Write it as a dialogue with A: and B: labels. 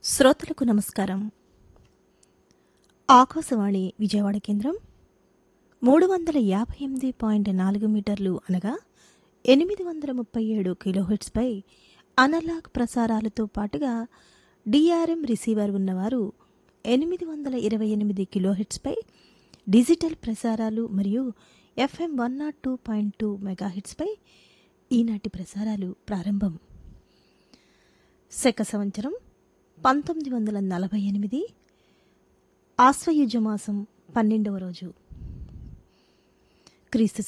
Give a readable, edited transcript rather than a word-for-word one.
A: శ్రోతలకు నమస్కారం. ఆకాశవాణి విజయవాడ కేంద్రం 358.4 మీటర్లు అనగా 837 కిలోహెర్ట్జ్పై అనలాగ్ ప్రసారాలతో పాటుగా డిఆర్ఎం రిసీవర్ ఉన్నవారు 828 కిలోహెర్ట్జ్పై డిజిటల్ ప్రసారాలు మరియు ఎఫ్ఎం 102.2 మెగాహెర్ట్జ్పై ఈనాటి ప్రసారాలు ప్రారంభం. శక సంవత్సరం 1948 ఆశ్వయుజ మాసం 12వ రోజు, క్రీస్తు